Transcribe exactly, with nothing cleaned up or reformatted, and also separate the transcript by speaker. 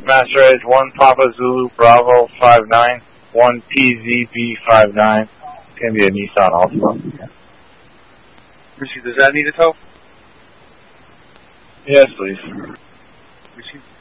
Speaker 1: Master Edge one Papa Zulu Bravo five nine, one P Z B five nine. It's going to be a Nissan Altima.
Speaker 2: Richie, does that need a tow?
Speaker 1: Yes, please.
Speaker 2: Richie?